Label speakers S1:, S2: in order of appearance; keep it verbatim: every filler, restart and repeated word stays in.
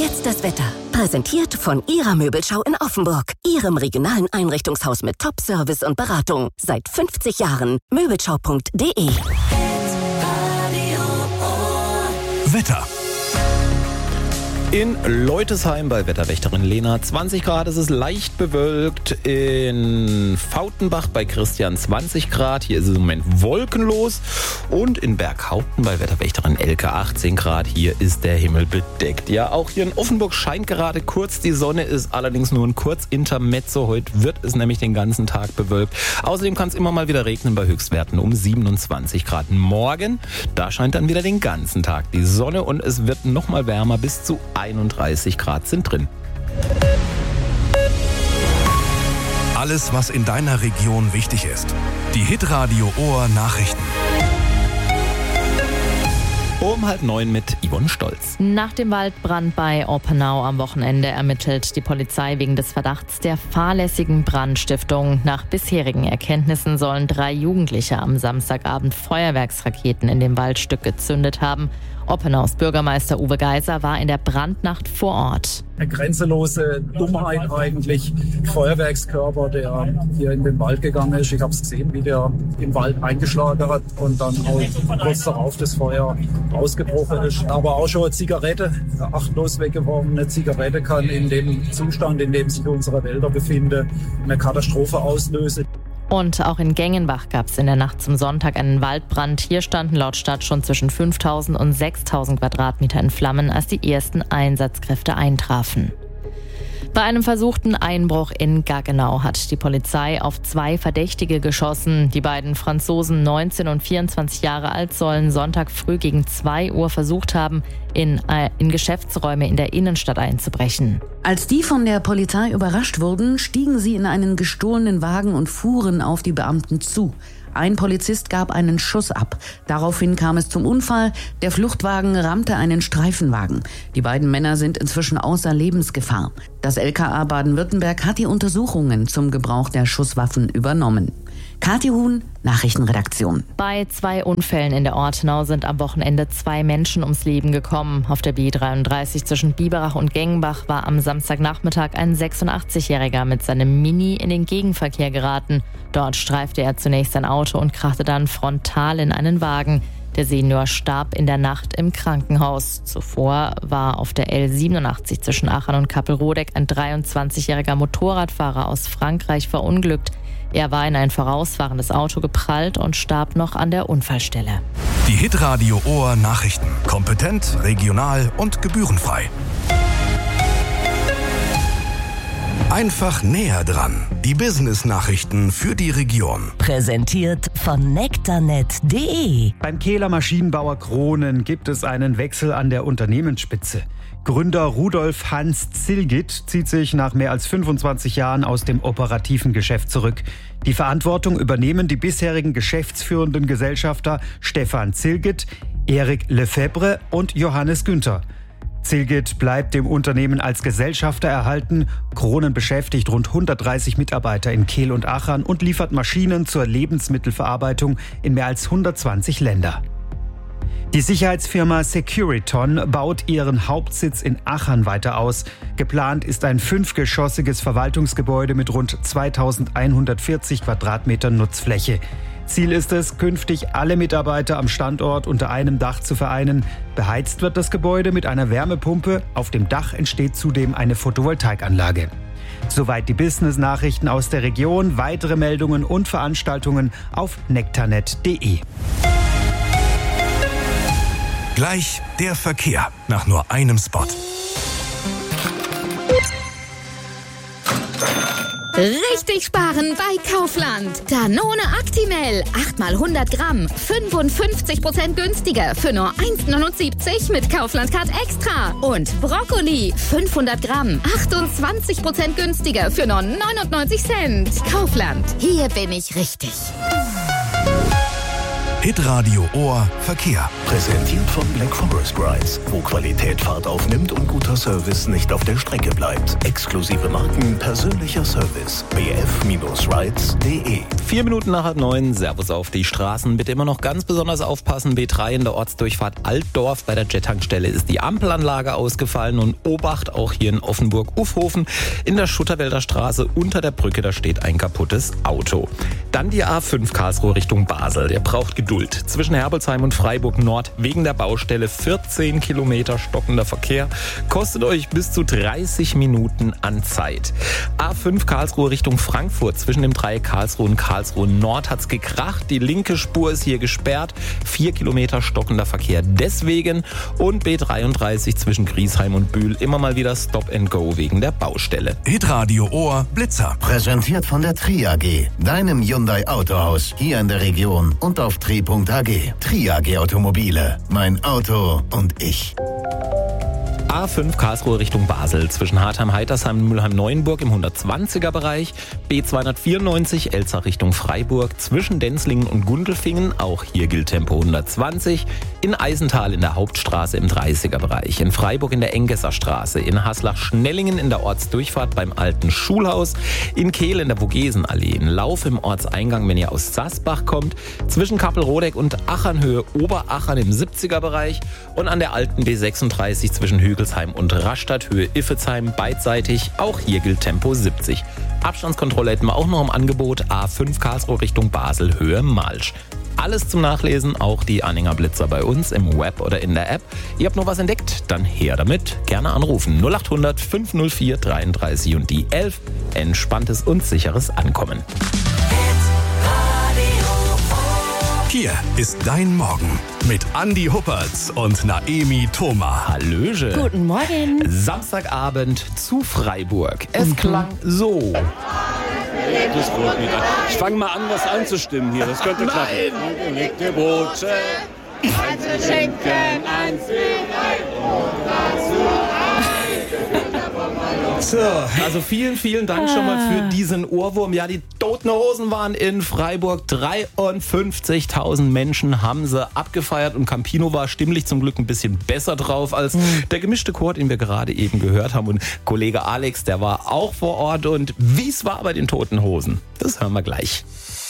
S1: jetzt das Wetter. Präsentiert von Ihrer Möbelschau in Offenburg. Ihrem regionalen Einrichtungshaus mit Top-Service und Beratung. Seit fünfzig Jahren. Möbelschau punkt de.
S2: Wetter.
S3: In Leutesheim bei Wetterwächterin Lena zwanzig Grad, es ist leicht bewölkt. In Fautenbach bei Christian zwanzig Grad, hier ist es im Moment wolkenlos. Und in Berghaupten bei Wetterwächterin Elke achtzehn Grad, hier ist der Himmel bedeckt. Ja, auch hier in Offenburg scheint gerade kurz die Sonne, ist allerdings nur ein Kurzintermezzo. Heute wird es nämlich den ganzen Tag bewölkt. Außerdem kann es immer mal wieder regnen bei Höchstwerten um siebenundzwanzig Grad. Morgen, da scheint dann wieder den ganzen Tag die Sonne und es wird noch mal wärmer, bis zu einunddreißig Grad sind drin.
S2: Alles, was in deiner Region wichtig ist. Die Hitradio Ohr Nachrichten.
S3: Um halb neun mit Yvonne Stolz.
S4: Nach dem Waldbrand bei Oppenau am Wochenende ermittelt die Polizei wegen des Verdachts der fahrlässigen Brandstiftung. Nach bisherigen Erkenntnissen sollen drei Jugendliche am Samstagabend Feuerwerksraketen in dem Waldstück gezündet haben. Oppenaus Bürgermeister Uwe Geiser war in der Brandnacht vor Ort.
S5: Eine grenzenlose Dummheit eigentlich. Feuerwerkskörper, der hier in den Wald gegangen ist. Ich habe es gesehen, wie der im Wald eingeschlagen hat und dann auch kurz darauf das Feuer ausgebrochen ist. Aber auch schon eine Zigarette, eine achtlos weggeworfene Zigarette kann in dem Zustand, in dem sich unsere Wälder befinden, eine Katastrophe auslösen.
S4: Und auch in Gengenbach gab es in der Nacht zum Sonntag einen Waldbrand. Hier standen laut Stadt schon zwischen fünftausend und sechstausend Quadratmeter in Flammen, als die ersten Einsatzkräfte eintrafen. Bei einem versuchten Einbruch in Gaggenau hat die Polizei auf zwei Verdächtige geschossen. Die beiden Franzosen, neunzehn und vierundzwanzig Jahre alt, sollen Sonntag früh gegen zwei Uhr versucht haben, in, äh, in Geschäftsräume in der Innenstadt einzubrechen.
S6: Als die von der Polizei überrascht wurden, stiegen sie in einen gestohlenen Wagen und fuhren auf die Beamten zu. Ein Polizist gab einen Schuss ab. Daraufhin kam es zum Unfall. Der Fluchtwagen rammte einen Streifenwagen. Die beiden Männer sind inzwischen außer Lebensgefahr. Das L K A Baden-Württemberg hat die Untersuchungen zum Gebrauch der Schusswaffen übernommen. Kathi Huhn, Nachrichtenredaktion.
S4: Bei zwei Unfällen in der Ortenau sind am Wochenende zwei Menschen ums Leben gekommen. Auf der B dreiunddreißig zwischen Biberach und Gengenbach war am Samstagnachmittag ein sechsundachtzigjähriger mit seinem Mini in den Gegenverkehr geraten. Dort streifte er zunächst ein Auto und krachte dann frontal in einen Wagen. Der Senior starb in der Nacht im Krankenhaus. Zuvor war auf der L siebenundachtzig zwischen Aachen und Kappelrodeck ein dreiundzwanzigjähriger Motorradfahrer aus Frankreich verunglückt. Er war in ein vorausfahrendes Auto geprallt und starb noch an der Unfallstelle.
S2: Die Hitradio Ohr Nachrichten. Kompetent, regional und gebührenfrei. Einfach näher dran. Die Business-Nachrichten für die Region.
S1: Präsentiert von nektarnet punkt de.
S7: Beim Kehler Maschinenbauer Kronen gibt es einen Wechsel an der Unternehmensspitze. Gründer Rudolf Hans Zilgit zieht sich nach mehr als fünfundzwanzig Jahren aus dem operativen Geschäft zurück. Die Verantwortung übernehmen die bisherigen geschäftsführenden Gesellschafter Stefan Zilgit, Eric Lefebvre und Johannes Günther. Zilgit bleibt dem Unternehmen als Gesellschafter erhalten. Kronen beschäftigt rund hundertdreißig Mitarbeiter in Kehl und Aachen und liefert Maschinen zur Lebensmittelverarbeitung in mehr als hundertzwanzig Länder. Die Sicherheitsfirma Securiton baut ihren Hauptsitz in Aachen weiter aus. Geplant ist ein fünfgeschossiges Verwaltungsgebäude mit rund zweitausendeinhundertvierzig Quadratmetern Nutzfläche. Ziel ist es, künftig alle Mitarbeiter am Standort unter einem Dach zu vereinen. Beheizt wird das Gebäude mit einer Wärmepumpe. Auf dem Dach entsteht zudem eine Photovoltaikanlage. Soweit die Business-Nachrichten aus der Region. Weitere Meldungen und Veranstaltungen auf nektarnet punkt de.
S2: Gleich der Verkehr nach nur einem Spot.
S8: Richtig sparen bei Kaufland. Danone Actimel. acht mal hundert Gramm. fünfundfünfzig Prozent günstiger. Für nur eins Komma neunundsiebzig mit Kaufland Card Extra. Und Brokkoli. fünfhundert Gramm. achtundzwanzig Prozent günstiger. Für nur neunundneunzig Cent. Kaufland. Hier bin ich richtig.
S2: Hitradio Ohr Verkehr.
S9: Präsentiert von Black Forest Rides, wo Qualität Fahrt aufnimmt und guter Service nicht auf der Strecke bleibt. Exklusive Marken, persönlicher Service. b f rides punkt d e.
S3: Vier Minuten nach halb neun, Servus auf die Straßen. Bitte immer noch ganz besonders aufpassen. B drei in der Ortsdurchfahrt Altdorf. Bei der Jet-Tankstelle ist die Ampelanlage ausgefallen und Obacht auch hier in Offenburg-Uffhofen. In der Schutterwälder Straße unter der Brücke, da steht ein kaputtes Auto. Dann die A fünf Karlsruhe Richtung Basel. Der braucht Geduld. Zwischen Herbolzheim und Freiburg Nord wegen der Baustelle vierzehn Kilometer stockender Verkehr. Kostet euch bis zu dreißig Minuten an Zeit. A fünf Karlsruhe Richtung Frankfurt. Zwischen dem Dreieck Karlsruhe und Karlsruhe Nord hat's gekracht. Die linke Spur ist hier gesperrt. Vier Kilometer stockender Verkehr deswegen. Und B dreiunddreißig zwischen Griesheim und Bühl immer mal wieder Stop and Go wegen der Baustelle.
S2: Hitradio Ohr Blitzer.
S9: Präsentiert von der Tri A G, deinem Hyundai Autohaus hier in der Region und auf tri punkt a g. Tri A G Automobile, mein Auto und ich.
S3: A fünf Karlsruhe Richtung Basel zwischen Hartheim-Heitersheim und Mülheim-Neuenburg im hundertzwanziger Bereich. B zweihundertvierundneunzig Elzach Richtung Freiburg zwischen Denzlingen und Gundelfingen. Auch hier gilt Tempo hundertzwanzig. In Eisental in der Hauptstraße im dreißiger Bereich. In Freiburg in der Engesser Straße. In Haslach-Schnellingen in der Ortsdurchfahrt beim alten Schulhaus. In Kehl in der Vogesenallee. In Lauf im Ortseingang, wenn ihr aus Sassbach kommt. Zwischen Kappelrodeck und Achernhöhe Oberachern im siebziger Bereich. Und an der alten B sechsunddreißig zwischen Hügelsheim und Rastatt, Höhe Iffezheim, beidseitig. Auch hier gilt Tempo siebzig. Abstandskontrolle hätten wir auch noch im Angebot. A fünf Karlsruhe Richtung Basel, Höhe Malsch. Alles zum Nachlesen, auch die Anhänger Blitzer bei uns im Web oder in der App. Ihr habt noch was entdeckt? Dann her damit. Gerne anrufen. null acht hundert fünf null vier dreiunddreißig und die elf. Entspanntes und sicheres Ankommen.
S2: Hier ist dein Morgen mit Andi Huppertz und Naemi Thoma.
S3: Hallöche.
S4: Guten Morgen.
S3: Samstagabend zu Freiburg. Es mhm. klang so.
S10: Das freut mich. Ich fange mal an, was anzustimmen hier. Das könnte klappen. Legte Brote, eins schenken, eins und dazu
S3: So, also vielen, vielen Dank schon mal für diesen Ohrwurm. Ja, die Toten Hosen waren in Freiburg. dreiundfünfzigtausend Menschen haben sie abgefeiert und Campino war stimmlich zum Glück ein bisschen besser drauf als mhm. der gemischte Chor, den wir gerade eben gehört haben. Und Kollege Alex, der war auch vor Ort. Und wie es war bei den Toten Hosen, das hören wir gleich.